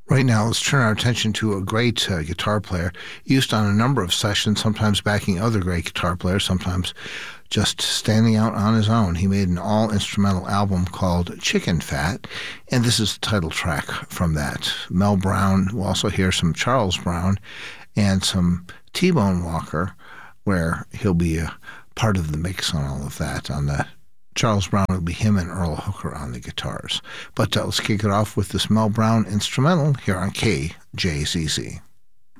Right now, let's turn our attention to a great guitar player used on a number of sessions, sometimes backing other great guitar players, sometimes just standing out on his own. He made an all-instrumental album called Chicken Fat, and this is the title track from that. Mel Brown, we'll also hear some Charles Brown and some T-Bone Walker, where he'll be a part of the mix on all of that. On the Charles Brown, will be him and Earl Hooker on the guitars. But let's kick it off with this Mel Brown instrumental here on KJZZ.